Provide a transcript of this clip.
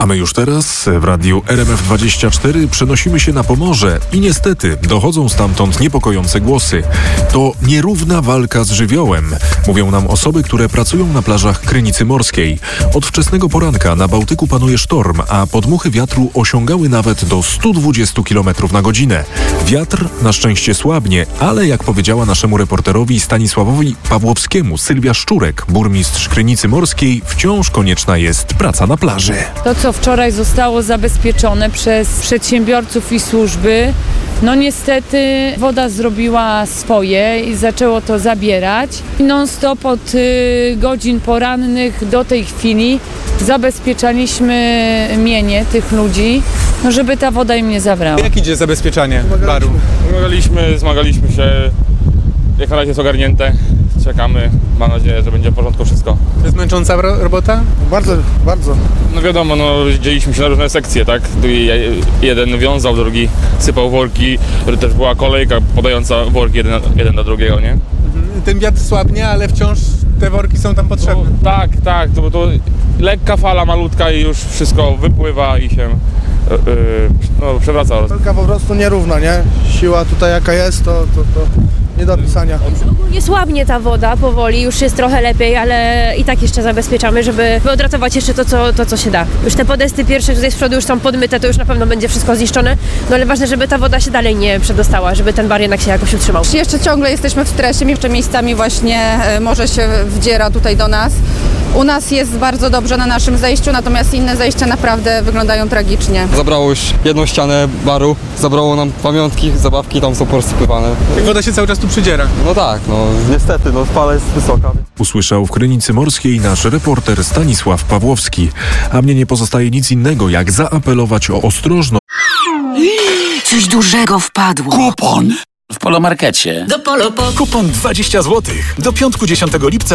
A my już teraz w radiu RMF24 przenosimy się na Pomorze i niestety dochodzą stamtąd niepokojące głosy. To nierówna walka z żywiołem, mówią nam osoby, które pracują na plażach Krynicy Morskiej. Od wczesnego poranka na Bałtyku panuje sztorm, a podmuchy wiatru osiągały nawet do 120 km na godzinę. Wiatr na szczęście słabnie, ale jak powiedziała naszemu reporterowi Stanisławowi Pawłowskiemu Sylwia Szczurek, burmistrz Krynicy Morskiej, wciąż konieczna jest praca na plaży. To, co wczoraj zostało zabezpieczone przez przedsiębiorców i służby, no niestety woda zrobiła swoje i zaczęło to zabierać. Non-stop od godzin porannych do tej chwili zabezpieczaliśmy mienie tych ludzi, no żeby ta woda im nie zabrała. Jak idzie zabezpieczanie baru? Zmagaliśmy się, jak na razie jest ogarnięte. Czekamy, mam nadzieję, że będzie w porządku wszystko. To jest męcząca robota? Bardzo. No wiadomo, dzieliliśmy się na różne sekcje, tak? Jeden wiązał, drugi sypał worki, też była kolejka podająca worki jeden do drugiego, nie? Ten wiatr słabnie, ale wciąż te worki są tam potrzebne. Tak, to lekka fala malutka i już wszystko wypływa i się przewraca. Walka po prostu nierówna, nie? Siła tutaj jaka jest, to nie do opisania. Ogólnie słabnie ta woda powoli, już jest trochę lepiej, ale i tak jeszcze zabezpieczamy, żeby odratować jeszcze to, co się da. Już te podesty pierwsze tutaj z przodu już są podmyte, to już na pewno będzie wszystko zniszczone, no ale ważne, żeby ta woda się dalej nie przedostała, żeby ten bar jednak się jakoś utrzymał. Jeszcze ciągle jesteśmy w stresie, jeszcze miejscami właśnie morze się wdziera tutaj do nas. U nas jest bardzo dobrze na naszym zejściu, natomiast inne zejścia naprawdę wyglądają tragicznie. Zabrało już jedną ścianę baru, zabrało nam pamiątki, zabawki tam są porozsypywane. Woda się cały czas tu przydziera. No tak, niestety, fala jest wysoka. Usłyszał w Krynicy Morskiej nasz reporter Stanisław Pawłowski. A mnie nie pozostaje nic innego, jak zaapelować o ostrożność. Coś dużego wpadło. Kupon w Polomarkecie. Do Polo. Kupon 20 zł. Do piątku 10 lipca